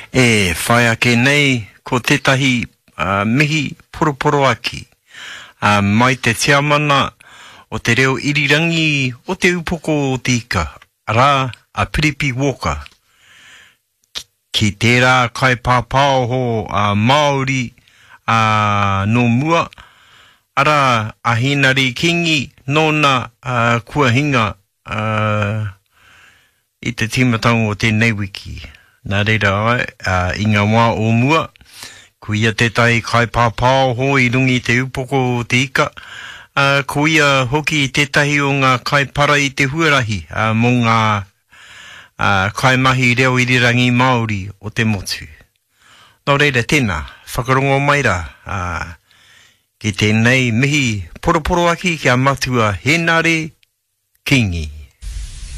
E whai ake nei ko tetahi mihi poroporo aki. Mai te tiamana o te reo irirangi o te upoko o te ika. Rā a Piripi Walker. Ki tērā kai pāpāo ho Māori no mua. Ara a Hinari Kingi nōna kua hinga I te timatanga o tēnei wiki. Nā reira ai, I ngā wā o mua, kuia te tai kai pāpāo ho I rungi te upoko o te ika, kuia hoki I tētahi o ngā kai para I te huarahi, mō ngā kai mahi reo irirangi Māori o te motu. Nā reira tēnā, whakarongo mai rā, ki tēnei mihi poroporo aki kia matua Hinari Kingi.